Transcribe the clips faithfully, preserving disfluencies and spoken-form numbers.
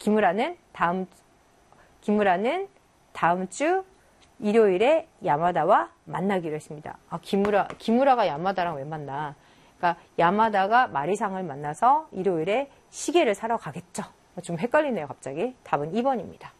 기무라는 다음, 기무라는 다음 주 일요일에 야마다와 만나기로 했습니다. 아, 기무라, 기무라가 야마다랑 왜 만나? 그러니까 야마다가 마리상을 만나서 일요일에 시계를 사러 가겠죠. 좀 헷갈리네요, 갑자기. 답은 이 번입니다.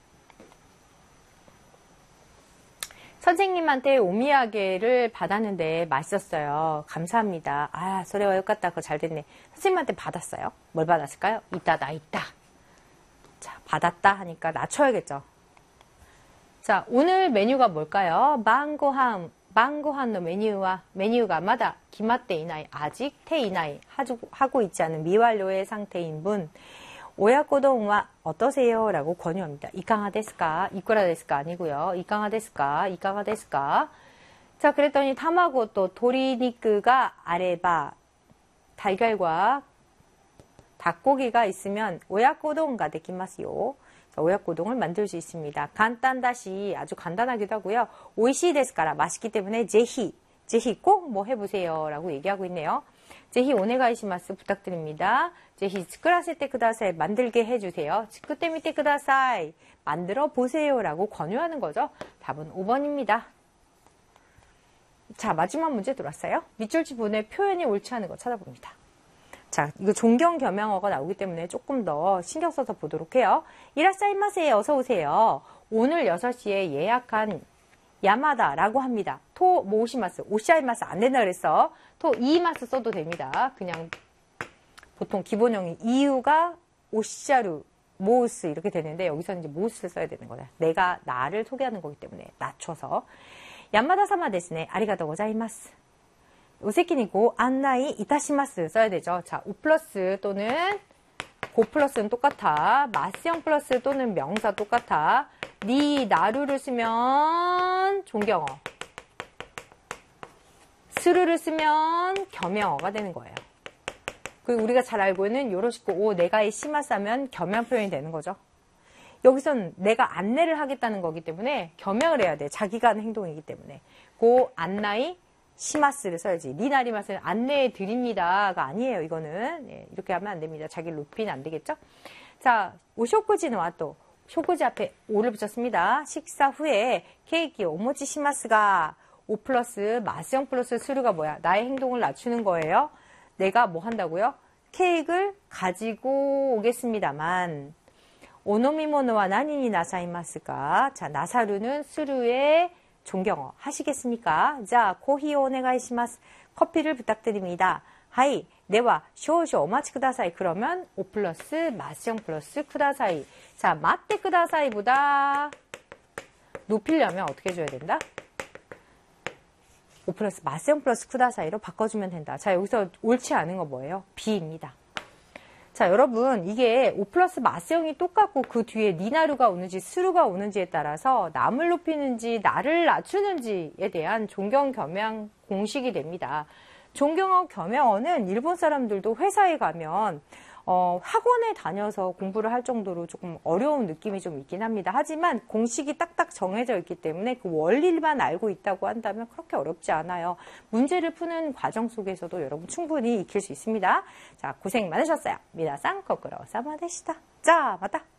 선생님한테 오미야게를 받았는데 맛있었어요. 감사합니다. 아, 소리가 욕같다. 그거 잘 됐네. 선생님한테 받았어요. 뭘 받았을까요? 있다, 나 있다. 자, 받았다 하니까 낮춰야겠죠. 자, 오늘 메뉴가 뭘까요? 망고함, 망고함의 메뉴와 메뉴가 마다 기마떼 이나이, 아직 테 이나이 하고 있지 않은 미완료의 상태인 분. 오야코동와 어떠세요? 라고 권유합니다. 이강하 데스까? 이쿠라 데스까? 아니고요. 이강하 데스까? 이강하 데스까? 자, 그랬더니 타마고 또 도리니크가 아레바, 달걀과 닭고기가 있으면 오야코동가 데키마스요. 자, 오야코동을 만들 수 있습니다. 간단다시 아주 간단하기도 하고요. 오이시 데스까라 맛있기 때문에 제히, 제히 꼭 뭐 해보세요. 라고 얘기하고 있네요. 제히 오네가이시마스 부탁드립니다. 제히 스크라세테 쿠다사이 만들게 해주세요. 스크테 미테 쿠다사이 만들어 보세요 라고 권유하는 거죠. 답은 오 번입니다. 자, 마지막 문제 들어왔어요. 밑줄 지분의 표현이 옳지 않은 거 찾아봅니다. 자, 이거 존경 겸양어가 나오기 때문에 조금 더 신경 써서 보도록 해요. 이라사이마세 어서 오세요. 오늘 여섯 시에 예약한 야마다라고 합니다. 토 모시마스, 오시아이마스 안 된다 그랬어. 토 이마스 써도 됩니다. 그냥 보통 기본형이 이유가 오시아루, 모우스 이렇게 되는데 여기서는 이제 모우스를 써야 되는 거다. 내가 나를 소개하는 거기 때문에 낮춰서 야마다様ですね. 아리가또 고자이마스. 오세키니 고 안나이 이타시마스 써야 되죠. 자, 오 플러스 또는 고 플러스는 똑같아. 마스형 플러스 또는 명사 똑같아. 니, 나루를 쓰면 존경어. 스루를 쓰면 겸양어가 되는 거예요. 그리고 우리가 잘 알고 있는 요로시코 오 내가이 시마스 하면 겸양 표현이 되는 거죠. 여기선 내가 안내를 하겠다는 거기 때문에 겸양을 해야 돼. 자기가 하는 행동이기 때문에. 고 안나이 시마스를 써야지. 니나리마스는 안내해 드립니다가 아니에요. 이거는. 네, 이렇게 하면 안 됩니다. 자기를 높이는 안 되겠죠? 자, 오쇼쿠지는 와 또. 쇼쿠지 앞에 오를 붙였습니다. 식사 후에 케이크 오모치 시마스가 오 플러스 마스형 플러스 스루가 뭐야? 나의 행동을 낮추는 거예요. 내가 뭐 한다고요? 케이크를 가지고 오겠습니다만 오노미모노와 나니니 나사이마스가 자, 나사루는 스루의 존경어 하시겠습니까? 자, 코히 오네가이시마스. 커피를 부탁드립니다. 하이, 네와 쇼쇼 오마치 쿠다사이. 그러면 오 플러스 마스형 플러스 쿠다사이. 자, 마떼 쿠다사이보다 높이려면 어떻게 해줘야 된다? 오 플러스 마스형 플러스 쿠다사이로 바꿔주면 된다. 자, 여기서 옳지 않은 거 뭐예요? B입니다. 자, 여러분 이게 오 플러스 마스형이 똑같고 그 뒤에 니나루가 오는지 스루가 오는지에 따라서 남을 높이는지 나를 낮추는지에 대한 존경 겸양 공식이 됩니다. 존경어 겸양어는 일본 사람들도 회사에 가면 어, 학원에 다녀서 공부를 할 정도로 조금 어려운 느낌이 좀 있긴 합니다. 하지만 공식이 딱딱 정해져 있기 때문에 그 원리만 알고 있다고 한다면 그렇게 어렵지 않아요. 문제를 푸는 과정 속에서도 여러분 충분히 익힐 수 있습니다. 자, 고생 많으셨어요. 미나상 거꾸로 사마데시다. 자, 맞다.